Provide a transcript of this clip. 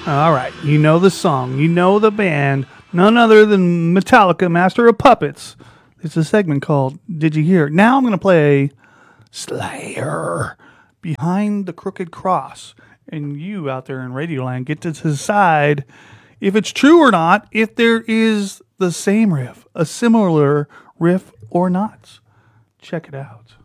All right, you know the song, you know the band, none other than Metallica, Master of Puppets. It's a segment called Did You Hear? Now I'm going to play Slayer, Behind the Crooked Cross. And you out there in Radioland get to decide if it's true or not, if there is the same riff, a similar riff or not. Check it out.